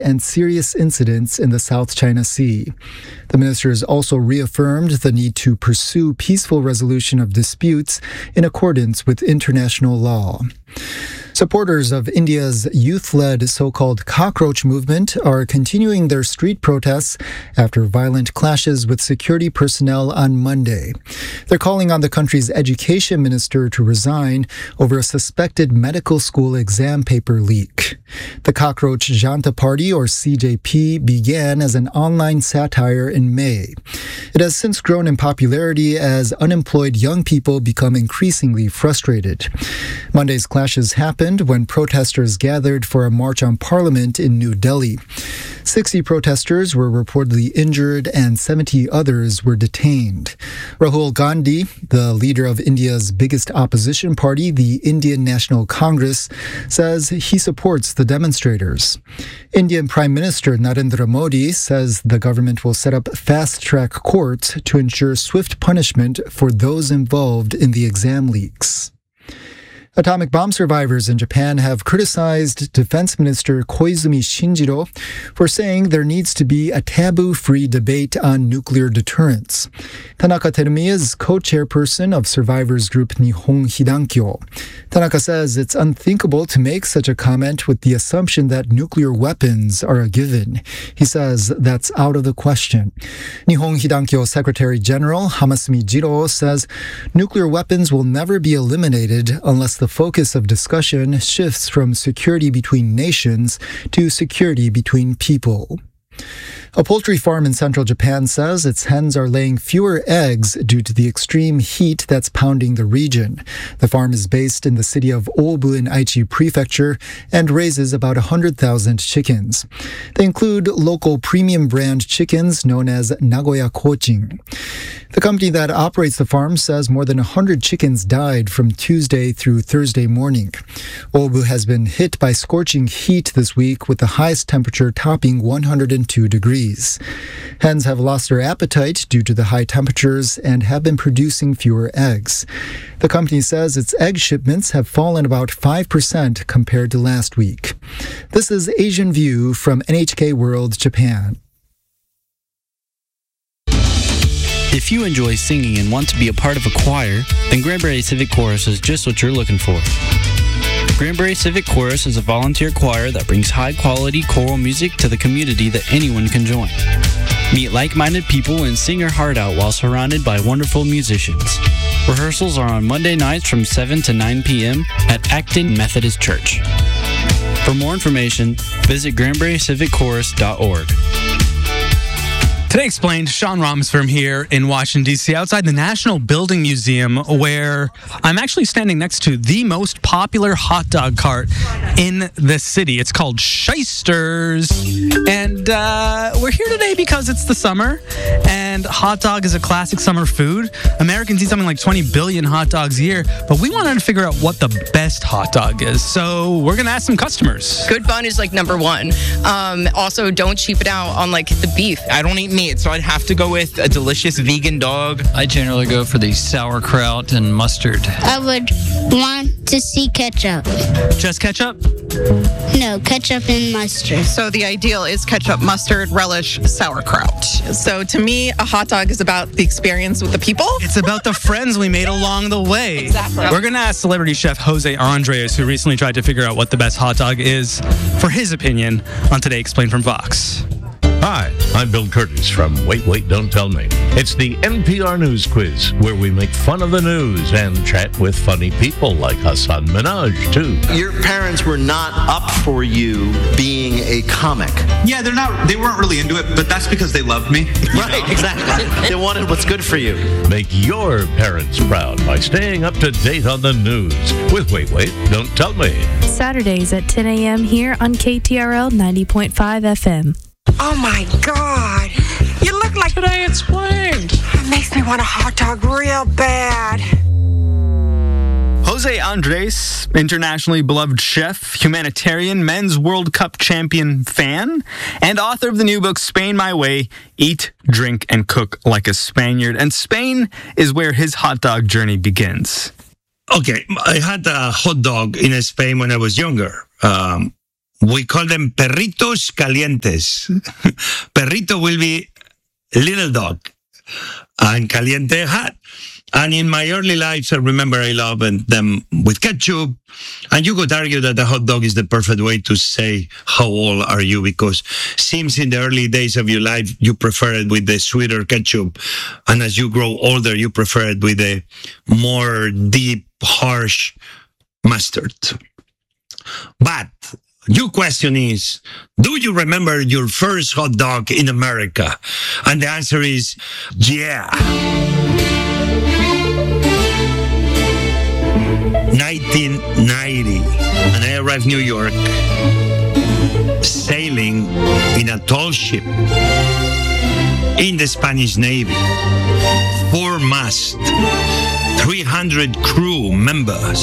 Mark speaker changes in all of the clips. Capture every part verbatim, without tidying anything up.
Speaker 1: and serious incidents in the South China Sea. The ministers also reaffirmed the need to pursue peaceful resolution of disputes in accordance with international law. Supporters of India's youth-led so-called cockroach movement are continuing their street protests after violent clashes with security personnel on Monday. They're calling on the country's education minister to resign over a suspected medical school exam paper leak. The Cockroach Janta Party, or C J P, began as an online satire in May. It has since grown in popularity as unemployed young people become increasingly frustrated. Monday's clashes happened when protesters gathered for a march on Parliament in New Delhi. sixty protesters were reportedly injured and seventy others were detained. Rahul Gandhi, the leader of India's biggest opposition party, the Indian National Congress, says he supports the demonstrators. Indian Prime Minister Narendra Modi says the government will set up fast-track courts to ensure swift punishment for those involved in the exam leaks. Atomic bomb survivors in Japan have criticized Defense Minister Koizumi Shinjiro for saying there needs to be a taboo-free debate on nuclear deterrence. Tanaka Terumiya is co-chairperson of survivors group Nihon Hidankyo. Tanaka says it's unthinkable to make such a comment with the assumption that nuclear weapons are a given. He says that's out of the question. Nihon Hidankyo Secretary General Hamasumi Jiro says nuclear weapons will never be eliminated unless the focus of discussion shifts from security between nations to security between people. A poultry farm in central Japan says its hens are laying fewer eggs due to the extreme heat that's pounding the region. The farm is based in the city of Obu in Aichi Prefecture and raises about one hundred thousand chickens. They include local premium brand chickens known as Nagoya Kochin. The company that operates the farm says more than one hundred chickens died from Tuesday through Thursday morning. Obu has been hit by scorching heat this week with the highest temperature topping one hundred two degrees. Hens have lost their appetite due to the high temperatures and have been producing fewer eggs. The company says its egg shipments have fallen about five percent compared to last week. This is Asian View from N H K World Japan.
Speaker 2: If you enjoy singing and want to be a part of a choir, then Granbury Civic Chorus is just what you're looking for. Granbury Civic Chorus is a volunteer choir that brings high-quality choral music to the community that anyone can join. Meet like-minded people and sing your heart out while surrounded by wonderful musicians. Rehearsals are on Monday nights from seven to nine p.m. at Acton Methodist Church. For more information, visit granbury civic chorus dot org.
Speaker 3: Today Explained, Sean Ramsfirm here in Washington, D C, outside the National Building Museum, where I'm actually standing next to the most popular hot dog cart in the city. It's called Shysters. And uh, we're here today because it's the summer, and hot dog is a classic summer food. Americans eat something like twenty billion hot dogs a year, but we wanted to figure out what the best hot dog is. So we're going to ask some customers.
Speaker 4: Good bun is like number one. Um, also, don't cheap it out on like the beef.
Speaker 5: I don't eat meat, so I'd have to go with a delicious vegan dog.
Speaker 6: I generally go for the sauerkraut and mustard.
Speaker 7: I would want to see ketchup.
Speaker 3: Just ketchup?
Speaker 7: No, ketchup and mustard.
Speaker 8: So the ideal is ketchup, mustard, relish, sauerkraut. So to me, a hot dog is about the experience with the people.
Speaker 3: It's about the friends we made along the way.
Speaker 8: Exactly.
Speaker 3: We're going to ask celebrity chef Jose Andres, who recently tried to figure out what the best hot dog is, for his opinion on Today Explained from Vox.
Speaker 9: Hi, I'm Bill Curtis from Wait, Wait, Don't Tell Me. It's the N P R News Quiz, where we make fun of the news and chat with funny people like Hassan Minhaj, too.
Speaker 10: Your parents were not up for you being a comic.
Speaker 11: Yeah, they're not, they weren't really into it, but that's because they loved me.
Speaker 10: Right, know? Exactly. They wanted what's good for you.
Speaker 9: Make your parents proud by staying up to date on the news with Wait, Wait, Don't Tell Me.
Speaker 12: Saturdays at ten a.m. here on K T R L ninety point five F M.
Speaker 13: Oh my God, you look like
Speaker 14: Today Explained.
Speaker 13: It makes me want a hot dog real bad.
Speaker 3: Jose Andres, internationally beloved chef, humanitarian, men's World Cup champion fan, and author of the new book Spain My Way, Eat, Drink, and Cook Like a Spaniard. And Spain is where his hot dog journey begins.
Speaker 15: Okay, I had a hot dog in Spain when I was younger. Um,
Speaker 14: we call them perritos calientes. Perrito will be little dog, and caliente hot. And in my early life, I remember I loved them with ketchup. And you could argue that a hot dog is the perfect way to say how old are you, because seems in the early days of your life, you prefer it with the sweeter ketchup. And as you grow older, you prefer it with the more deep, harsh mustard. But your question is, do you remember your first hot dog in America? And the answer is, yeah. nineteen ninety, and I arrived in New York, sailing in a tall ship in the Spanish Navy, four mast, three hundred crew members,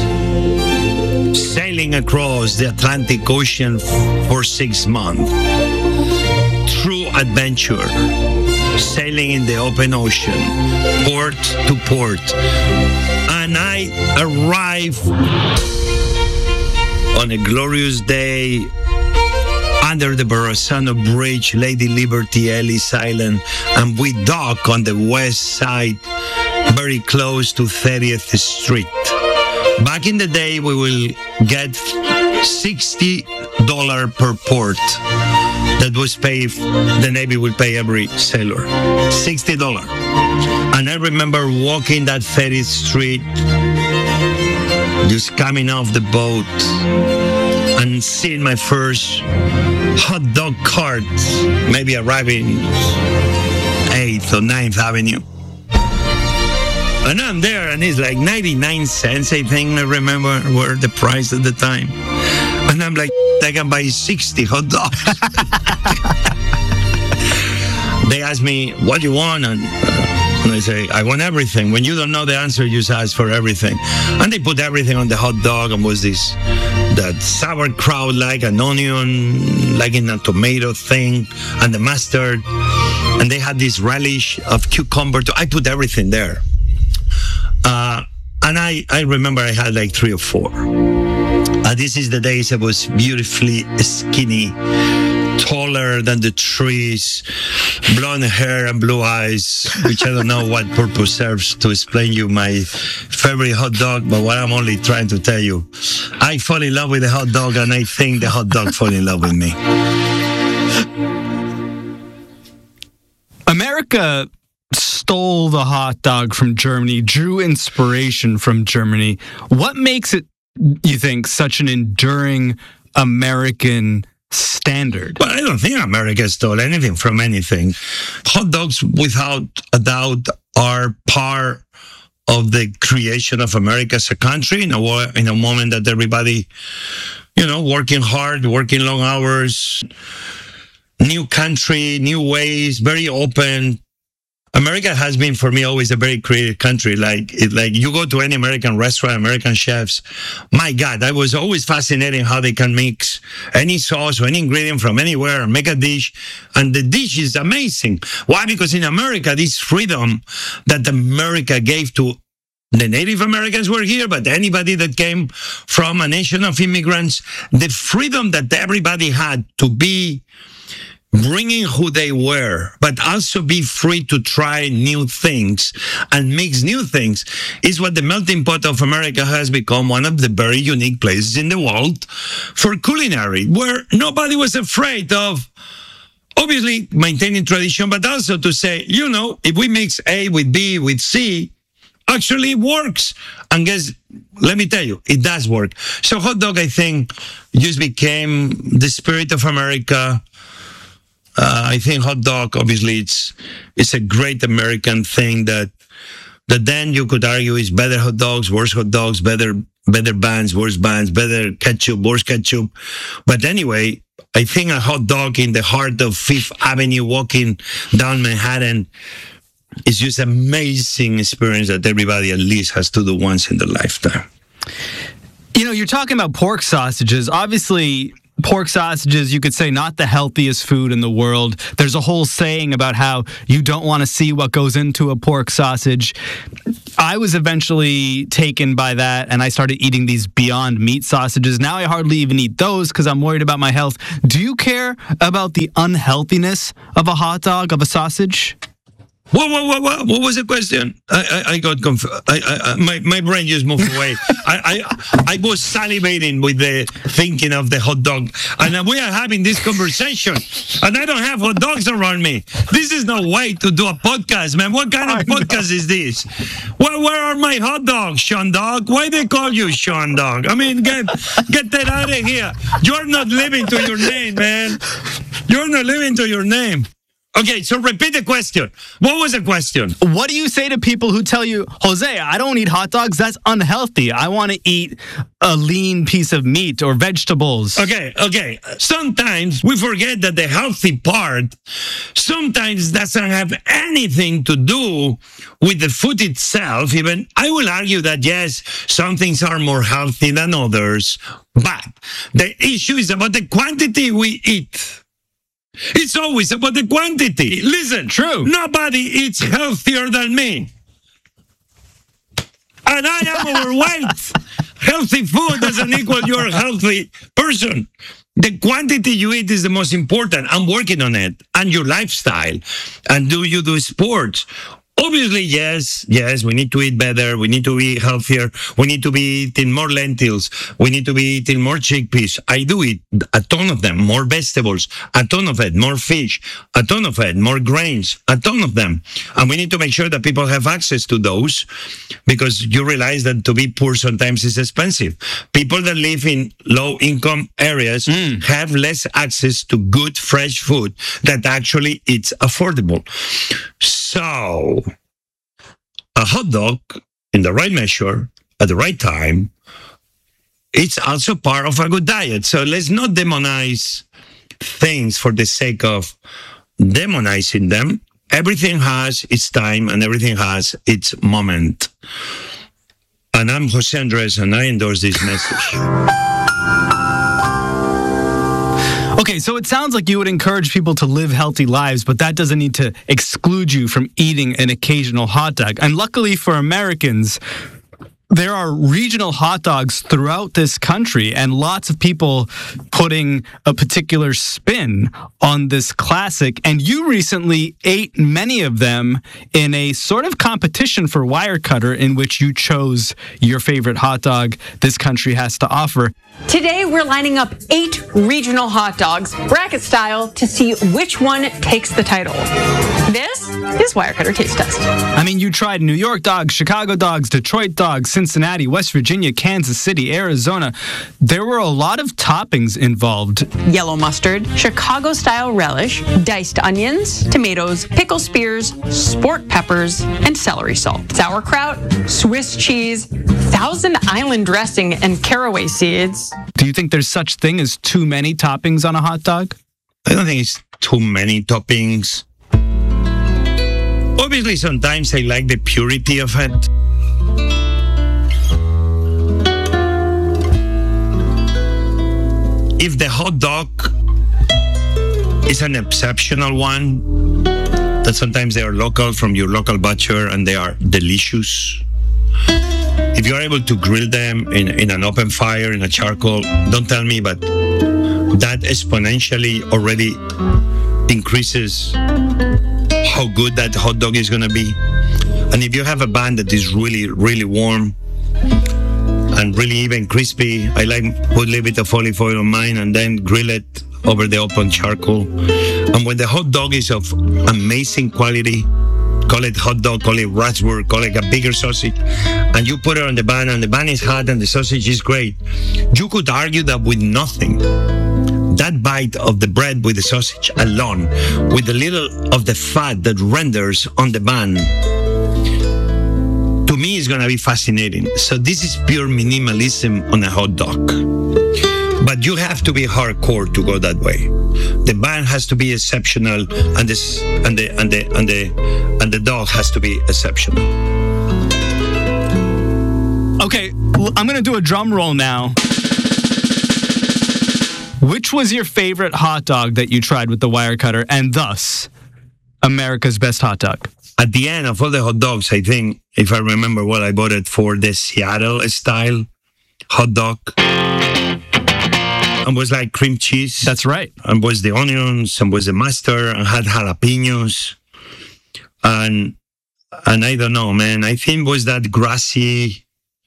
Speaker 14: sailing across the Atlantic Ocean for six months. True adventure, sailing in the open ocean, port to port. And I arrived on a glorious day under the Verrazano Bridge, Lady Liberty, Ellis Island, and we dock on the west side, very close to thirtieth Street. Back in the day, we will get sixty dollars per port. That was paid, the Navy will pay every sailor, sixty dollars. And I remember walking that thirtieth Street, just coming off the boat and seeing my first hot dog cart, maybe arriving eighth or ninth Avenue. And I'm there, and it's like ninety-nine cents, I think, I remember, were the price at the time. And I'm like, I can buy sixty hot dogs. They ask me, what do you want? And, uh, and I say, I want everything. When you don't know the answer, you just ask for everything. And they put everything on the hot dog, and was this, that sauerkraut, like an onion, like in a tomato thing, and the mustard. And they had this relish of cucumber. I put everything there. Uh, and I, I remember I had like three or four. Uh, this is the days I was beautifully skinny, taller than the trees, blonde hair and blue eyes, which I don't know what purpose serves to explain you my favorite hot dog, but what I'm only trying to tell you, I fall in love with the hot dog, and I think the hot dog fall in love with me.
Speaker 3: America stole the hot dog from Germany, drew inspiration from Germany. What makes it, you think, such an enduring American standard?
Speaker 14: Well, I don't think America stole anything from anything. Hot dogs, without a doubt, are part of the creation of America as a country in a, in a moment that everybody, you know, working hard, working long hours, new country, new ways, very open. America has been, for me, always a very creative country. Like, it, like you go to any American restaurant, American chefs, my God, that was always fascinating how they can mix any sauce or any ingredient from anywhere and make a dish. And the dish is amazing. Why? Because in America, this freedom that America gave to the Native Americans were here, but anybody that came from a nation of immigrants, the freedom that everybody had to be bringing who they were, but also be free to try new things and mix new things, is what the melting pot of America has become one of the very unique places in the world for culinary, where nobody was afraid of, obviously, maintaining tradition, but also to say, you know, if we mix A with B with C, actually it works. And guess, let me tell you, it does work. So hot dog, I think, just became the spirit of America. Uh, I think hot dog, obviously, it's it's a great American thing that that then you could argue is better hot dogs, worse hot dogs, better better bands, worse bands, better ketchup, worse ketchup. But anyway, I think a hot dog in the heart of Fifth Avenue, walking down Manhattan, is just an amazing experience that everybody at least has to do once in their lifetime.
Speaker 3: You know, you're talking about pork sausages. Obviously, pork sausages, you could say, not the healthiest food in the world. There's a whole saying about how you don't want to see what goes into a pork sausage. I was eventually taken by that, and I started eating these Beyond Meat sausages. Now I hardly even eat those because I'm worried about my health. Do you care about the unhealthiness of a hot dog, of a sausage?
Speaker 14: Whoa, whoa, whoa, whoa! What was the question? I, I, I got confused. I, I, my, my brain just moved away. I, I, I was salivating with the thinking of the hot dog, and we are having this conversation, and I don't have hot dogs around me. This is no way to do a podcast, man. What kind of I podcast know. is this? Where, where are my hot dogs, Sean Dog? Why they call you Sean Dog? I mean, get get that out of here. You're not living to your name, man. You're not living to your name. Okay, so repeat the question. What was the question?
Speaker 3: What do you say to people who tell you, Jose, I don't eat hot dogs, that's unhealthy. I want to eat a lean piece of meat or vegetables.
Speaker 14: Okay, okay. Sometimes we forget that the healthy part sometimes doesn't have anything to do with the food itself. Even I will argue that, yes, some things are more healthy than others, but the issue is about the quantity we eat. It's always about the quantity. Listen,
Speaker 3: true.
Speaker 14: Nobody eats healthier than me. And I am overweight. Healthy food doesn't equal you're a healthy person. The quantity you eat is the most important. I'm working on it. And your lifestyle. And do you do sports? Obviously, yes, yes, we need to eat better. We need to be healthier. We need to be eating more lentils. We need to be eating more chickpeas. I do eat a ton of them, more vegetables, a ton of it, more fish, a ton of it, more grains, a ton of them. And we need to make sure that people have access to those because you realize that to be poor sometimes is expensive. People that live in low-income areas mm. have less access to good, fresh food that actually it's affordable. So, a hot dog in the right measure, at the right time, it's also part of a good diet. So let's not demonize things for the sake of demonizing them. Everything has its time and everything has its moment. And I'm Jose Andres and I endorse this message.
Speaker 3: Okay, so it sounds like you would encourage people to live healthy lives, but that doesn't need to exclude you from eating an occasional hot dog. And luckily for Americans, there are regional hot dogs throughout this country and lots of people putting a particular spin on this classic. And you recently ate many of them in a sort of competition for Wirecutter in which you chose your favorite hot dog this country has to offer.
Speaker 15: Today, we're lining up eight regional hot dogs, bracket style, to see which one takes the title. This is Wirecutter Taste Test.
Speaker 3: I mean, you tried New York dogs, Chicago dogs, Detroit dogs, Cincinnati, West Virginia, Kansas City, Arizona. There were a lot of toppings involved.
Speaker 15: Yellow mustard, Chicago-style relish, diced onions, tomatoes, pickle spears, sport peppers, and celery salt. Sauerkraut, Swiss cheese, Thousand Island dressing, and caraway seeds.
Speaker 3: Do you think there's such thing as too many toppings on a hot dog?
Speaker 14: I don't think it's too many toppings. Obviously, sometimes I like the purity of it. If the hot dog is an exceptional one, that sometimes they are local from your local butcher and they are delicious. If you're able to grill them in, in an open fire, in a charcoal, don't tell me, but that exponentially already increases how good that hot dog is going to be. And if you have a bun that is really, really warm and really even crispy, I like put a little bit of olive oil on mine and then grill it over the open charcoal. And when the hot dog is of amazing quality, call it hot dog, call it Ratsburg, call it a bigger sausage, and you put it on the bun, and the bun is hot, and the sausage is great. You could argue that with nothing, that bite of the bread with the sausage alone, with a little of the fat that renders on the bun, to me is going to be fascinating. So this is pure minimalism on a hot dog. But you have to be hardcore to go that way. The bun has to be exceptional, and this and the and the and the and the dog has to be exceptional.
Speaker 3: Okay, I'm gonna do a drum roll now. Which was your favorite hot dog that you tried with the wire cutter, and thus America's best hot dog?
Speaker 14: At the end of all the hot dogs, I think, if I remember well, I bought it for the Seattle style hot dog. And was like cream cheese.
Speaker 3: That's right.
Speaker 14: And was the onions, and was the mustard, and had jalapenos. And and I don't know, man. I think was that grassy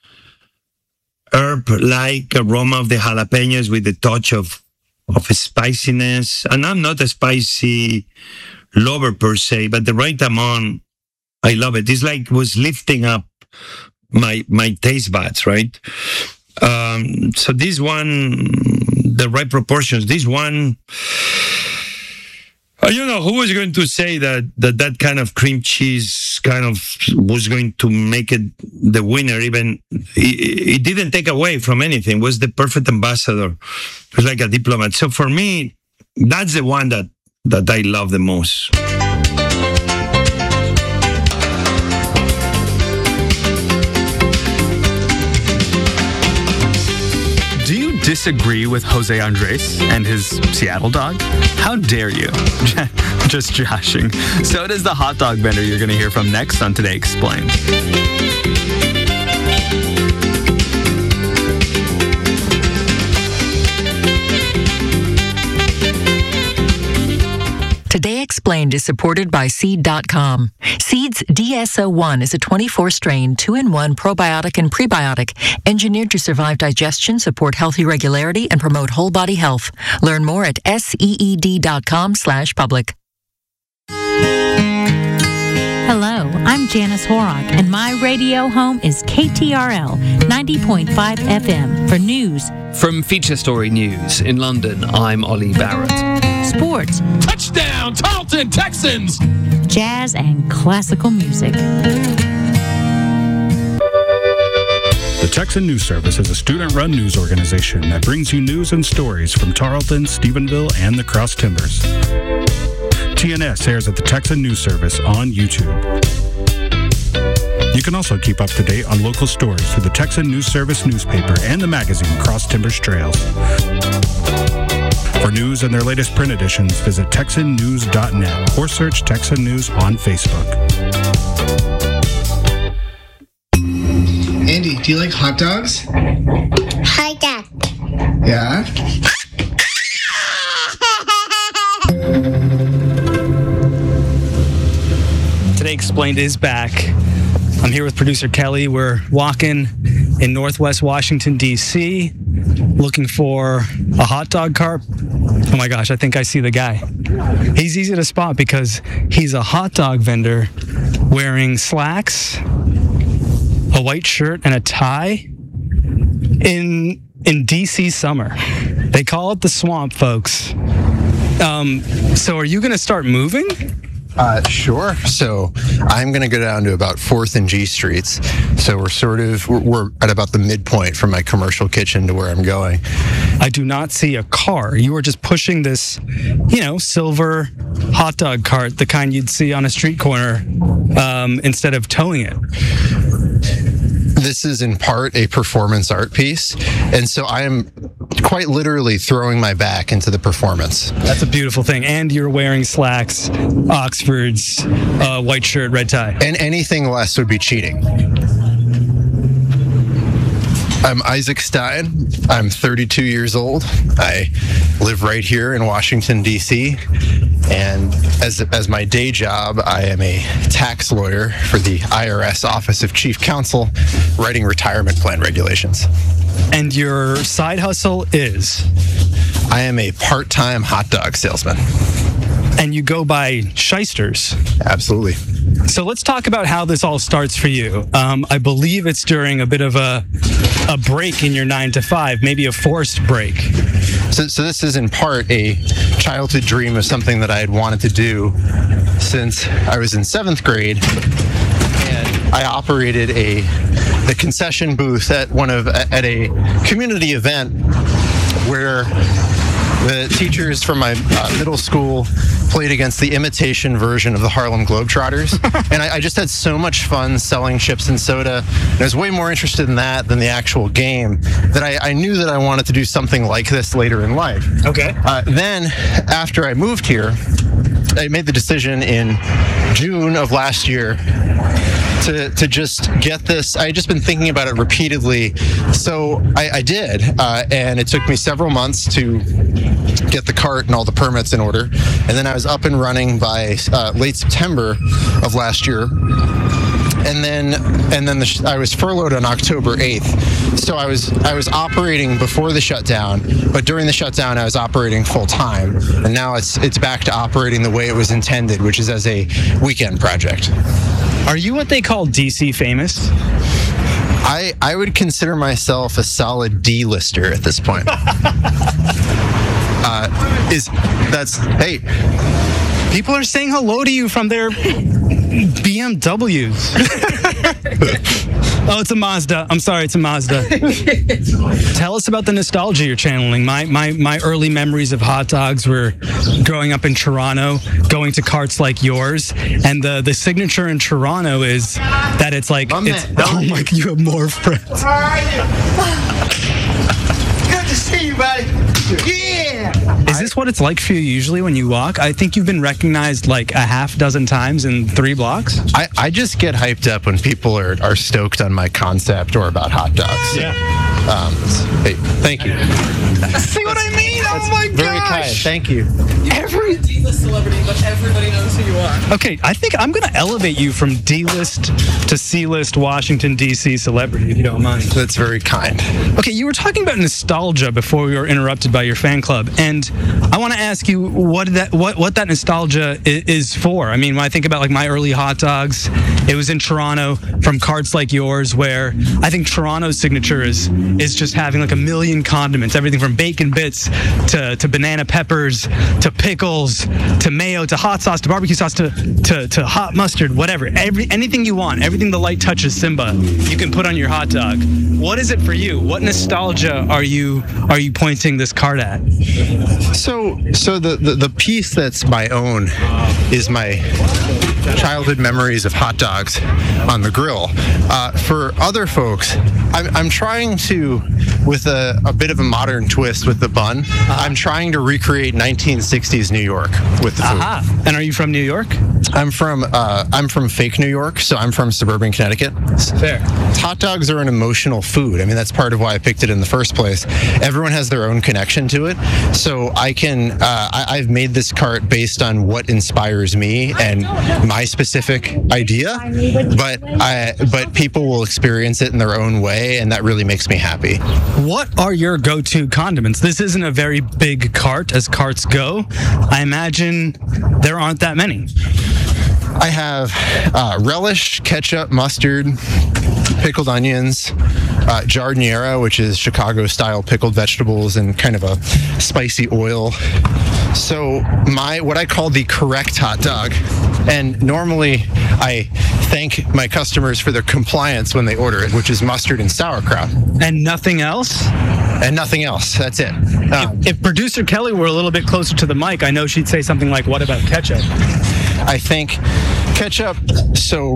Speaker 14: herb-like aroma of the jalapenos with the touch of of spiciness. And I'm not a spicy lover per se, but the right amount, I love it. It's like was lifting up my my taste buds, right? Um, so this one, the right proportions. This one, uh, you know, who was going to say that, that that kind of cream cheese kind of was going to make it the winner? Even it, it didn't take away from anything. It was the perfect ambassador. It was like a diplomat. So for me, that's the one that that I love the most.
Speaker 3: Do you disagree with Jose Andres and his Seattle dog? How dare you? Just joshing. So does the hot dog vendor you're going to hear from next on Today Explained.
Speaker 16: Today Explained is supported by Seed dot com. Seed's D S O one is a twenty-four strain, two in one probiotic and prebiotic, engineered to survive digestion, support healthy regularity, and promote whole body health. Learn more at seed dot com slash public.
Speaker 17: Hello, I'm Janice Horrock, and my radio home is K T R L ninety point five F M for news.
Speaker 18: From Feature Story News in London, I'm Ollie Barrett.
Speaker 17: Sports.
Speaker 19: Touchdown, Tarleton Texans!
Speaker 17: Jazz and classical music.
Speaker 20: The Texan News Service is a student-run news organization that brings you news and stories from Tarleton, Stephenville, and the Cross Timbers. T N S airs at the Texan News Service on YouTube. You can also keep up to date on local stories through the Texan News Service newspaper and the magazine Cross Timbers Trails. For news and their latest print editions, visit Texan News dot net or search Texan News on Facebook.
Speaker 21: Andy, do you like hot dogs?
Speaker 7: Hot dog.
Speaker 21: Yeah?
Speaker 3: Today Explained is back. I'm here with producer Kelly. We're walking in Northwest Washington, D C, looking for a hot dog cart. Oh my gosh, I think I see the guy. He's easy to spot because he's a hot dog vendor wearing slacks, a white shirt, and a tie in in D C summer. They call it the swamp, folks. Um, so are you going to start moving?
Speaker 22: Uh, sure. So I'm going to go down to about fourth and G Streets. So we're sort of, we're, we're at about the midpoint from my commercial kitchen to where I'm going.
Speaker 3: I do not see a car. You are just pushing this, you know, silver hot dog cart, the kind you'd see on a street corner, um, instead of towing it.
Speaker 22: This is in part a performance art piece. And so I am quite literally throwing my back into the performance.
Speaker 3: That's a beautiful thing. And you're wearing slacks, Oxfords, uh, white shirt, red tie.
Speaker 22: And anything less would be cheating. I'm Isaac Stein. I'm thirty-two years old. I live right here in Washington, D C. And as as my day job, I am a tax lawyer for the I R S Office of Chief Counsel, writing retirement plan regulations.
Speaker 3: And your side hustle is?
Speaker 22: I am a part-time hot dog salesman.
Speaker 3: And you go by Shysters.
Speaker 22: Absolutely.
Speaker 3: So let's talk about how this all starts for you. Um, I believe it's during a bit of a a break in your nine to five, maybe a forced break.
Speaker 22: So, so this is in part a childhood dream of something that I had wanted to do since I was in seventh grade. And I operated a the concession booth at one of at a community event where the teachers from my uh, middle school played against the imitation version of the Harlem Globetrotters. And I, I just had so much fun selling chips and soda. And I was way more interested in that than the actual game, that I, I knew that I wanted to do something like this later in life.
Speaker 3: Okay.
Speaker 22: Uh, then, after I moved here, I made the decision in June of last year to, to just get this. I had just been thinking about it repeatedly, so I, I did, uh, and it took me several months to get the cart and all the permits in order, and then I was up and running by uh, late September of last year. And then, and then the sh- I was furloughed on October eighth. So I was I was operating before the shutdown, but during the shutdown I was operating full time. And now it's it's back to operating the way it was intended, which is as a weekend project.
Speaker 3: Are you what they call D C famous?
Speaker 22: I I would consider myself a solid D-lister at this point. uh, is that's hey.
Speaker 3: People are saying hello to you from their B M Ws. Oh, it's a Mazda. I'm sorry, it's a Mazda. Tell us about the nostalgia you're channeling. My, my my early memories of hot dogs were growing up in Toronto, going to carts like yours, and the, the signature in Toronto is that it's like, it's, oh my, you have more friends.
Speaker 13: All right. Good to see you, buddy. Yeah.
Speaker 3: Is this what it's like for you usually when you walk? I think you've been recognized like a half dozen times in three blocks.
Speaker 22: I, I just get hyped up when people are, are stoked on my concept or about hot dogs.
Speaker 3: Yeah.
Speaker 22: Um, hey, thank you.
Speaker 3: See what I mean? Oh my gosh.
Speaker 22: Very kind. Thank you.
Speaker 3: Every
Speaker 8: D-list celebrity, but everybody knows who you are.
Speaker 3: Okay, I think I'm going to elevate you from D-list to C-list Washington, D C celebrity, if you don't mind.
Speaker 22: That's very kind.
Speaker 3: Okay, you were talking about nostalgia before we were interrupted by your fan club, and I want to ask you what that what, what that nostalgia is, is for. I mean, when I think about like my early hot dogs, it was in Toronto from carts like yours, where I think Toronto's signature is is just having like a million condiments, everything from bacon bits to, to banana peppers to pickles to mayo to hot sauce to barbecue sauce to, to, to hot mustard, whatever. Every anything you want, everything the light touches Simba, you can put on your hot dog. What is it for you? What nostalgia are you are you pointing this card at?
Speaker 22: So so the, the, the piece that's my own is my childhood memories of hot dogs on the grill. Uh, for other folks, I'm, I'm trying to, with a, a bit of a modern twist with the bun, uh-huh. I'm trying to recreate nineteen sixties New York with the food.
Speaker 3: Uh-huh. And are you from New York?
Speaker 22: I'm from uh, I'm from fake New York, so I'm from suburban Connecticut.
Speaker 3: Fair.
Speaker 22: Hot dogs are an emotional food. I mean, that's part of why I picked it in the first place. Everyone has their own connection to it, so I can uh, I, I've made this cart based on what inspires me and my specific idea, but I but people will experience it in their own way, and that really makes me happy.
Speaker 3: What are your go-to condiments? This isn't a very big cart as carts go. I imagine there aren't that many.
Speaker 22: I have uh, relish, ketchup, mustard, pickled onions, uh, giardiniera, which is Chicago-style pickled vegetables and kind of a spicy oil. So my what I call the correct hot dog, and normally I thank my customers for their compliance when they order it, which is mustard and sauerkraut.
Speaker 3: And nothing else?
Speaker 22: And nothing else. That's it. Um,
Speaker 3: if, if producer Kelly were a little bit closer to the mic, I know she'd say something like, what about ketchup?
Speaker 22: I think ketchup, so,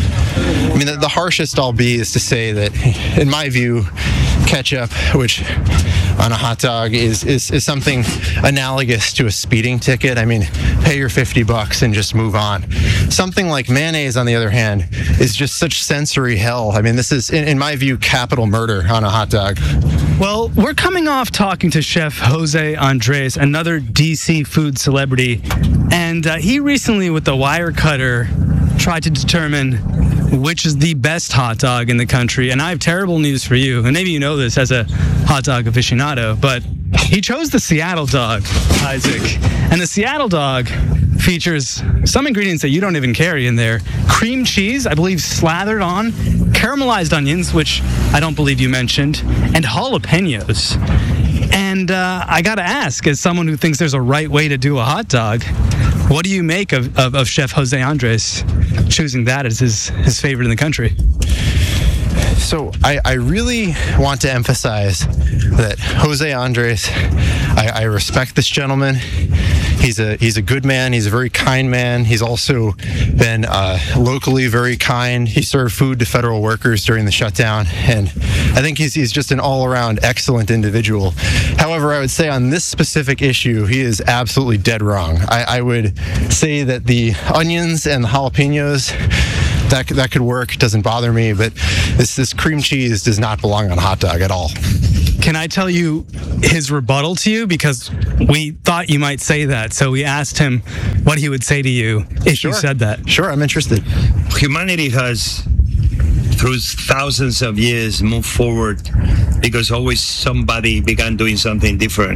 Speaker 22: I mean, the, the harshest I'll be is to say that, in my view, ketchup, which on a hot dog is, is, is something analogous to a speeding ticket. I mean, pay your fifty bucks and just move on. Something like mayonnaise, on the other hand, is just such sensory hell. I mean, this is, in, in my view, capital murder on a hot dog.
Speaker 3: Well, we're coming off talking to Chef Jose Andres, another D C food celebrity, and uh, he recently, with the wire cutter, tried to determine which is the best hot dog in the country. And I have terrible news for you, and maybe you know this as a hot dog aficionado, but he chose the Seattle dog, Isaac. And the Seattle dog features some ingredients that you don't even carry in there. Cream cheese, I believe, slathered on, caramelized onions, which I don't believe you mentioned, and jalapenos. And uh, I gotta ask, as someone who thinks there's a right way to do a hot dog, what do you make of, of, of Chef Jose Andres choosing that as his, his favorite in the country?
Speaker 22: So I, I really want to emphasize that Jose Andres, I, I respect this gentleman. He's a he's a good man. He's a very kind man. He's also been uh, locally very kind. He served food to federal workers during the shutdown, and I think he's he's just an all-around excellent individual. However, I would say on this specific issue, he is absolutely dead wrong. I, I would say that the onions and the jalapenos, that that could work. It doesn't bother me, but this this cream cheese does not belong on a hot dog at all.
Speaker 3: Can I tell you his rebuttal to you? Because we thought you might say that, so we asked him what he would say to you if
Speaker 22: Sure.
Speaker 3: you said that.
Speaker 22: Sure, I'm interested.
Speaker 14: Humanity has, through thousands of years, moved forward because always somebody began doing something different.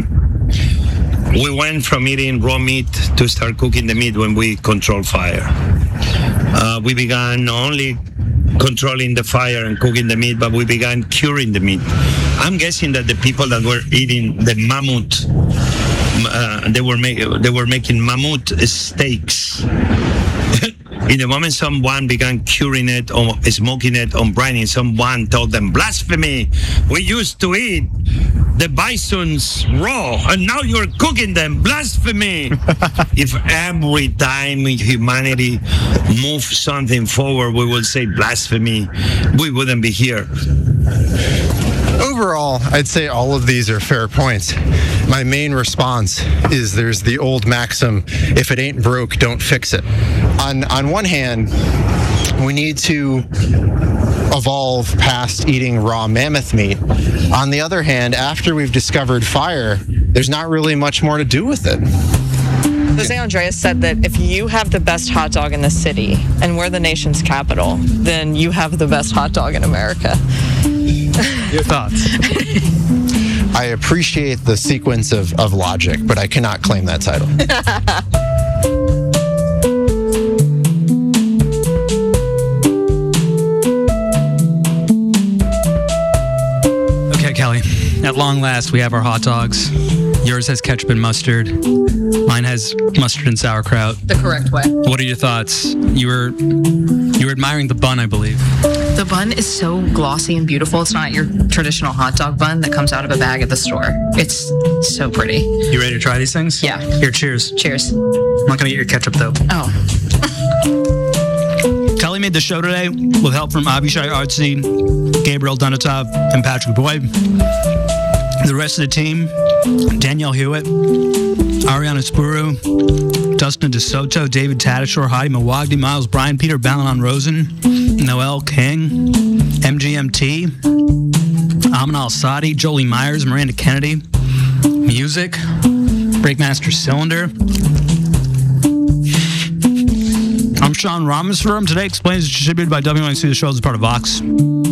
Speaker 14: We went from eating raw meat to start cooking the meat when we controlled fire. Uh, we began not only controlling the fire and cooking the meat, but we began curing the meat. I'm guessing that the people that were eating the mammoth, uh, they were ma- they were making mammoth steaks. In the moment someone began curing it or smoking it or brining, someone told them, blasphemy, we used to eat the bisons raw and now you're cooking them, blasphemy. If every time humanity moves something forward, we will say blasphemy, we wouldn't be here.
Speaker 22: Overall, I'd say all of these are fair points. My main response is there's the old maxim, if it ain't broke, don't fix it. On on one hand, we need to evolve past eating raw mammoth meat. On the other hand, after we've discovered fire, there's not really much more to do with it.
Speaker 1: Jose Andres said that if you have the best hot dog in the city and we're the nation's capital, then you have the best hot dog in America.
Speaker 3: Your thoughts?
Speaker 22: I appreciate the sequence of, of logic, but I cannot claim that title.
Speaker 3: Okay, Kelly. At long last, we have our hot dogs. Yours has ketchup and mustard. Mine has mustard and sauerkraut.
Speaker 4: The correct way.
Speaker 3: What are your thoughts? You were you were admiring the bun, I believe.
Speaker 4: The bun is so glossy and beautiful. It's not your traditional hot dog bun that comes out of a bag at the store. It's so pretty.
Speaker 3: You ready to try these things?
Speaker 4: Yeah.
Speaker 3: Here, cheers.
Speaker 4: Cheers.
Speaker 3: I'm not gonna get your ketchup though.
Speaker 4: Oh.
Speaker 3: Kelly made the show today with help from Abishai Artsy, Gabriel Donatov, and Patrick Boyd. The rest of the team, Danielle Hewitt, Ariana Spuru, Dustin DeSoto, David Tadashore, Heidi Mawagdi, Miles Bryan, Peter Balanon Rosen, Noel King, M G M T, Amin Al-Sadi, Jolie Myers, Miranda Kennedy, Music, Breakmaster Cylinder. I'm Sean Rameswaram. Today Explains is distributed by W N C. The show is part of Vox.